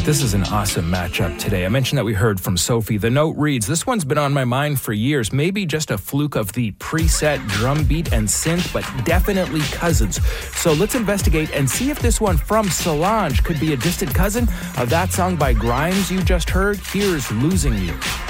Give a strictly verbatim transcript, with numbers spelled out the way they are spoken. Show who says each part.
Speaker 1: This is an awesome matchup today. I mentioned that we heard from Sophie. The note reads, this one's been on my mind for years. Maybe just a fluke of the preset drum beat and synth, but definitely cousins. So let's investigate and see if this one from Solange could be a distant cousin of that song by Grimes you just heard. Here's Losing You.